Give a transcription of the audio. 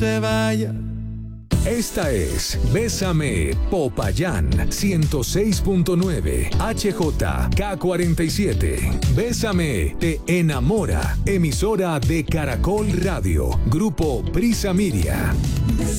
te vayas. Esta es Bésame Popayán 106.9 HJK47. Bésame te enamora. Emisora de Caracol Radio. Grupo Prisa Miria.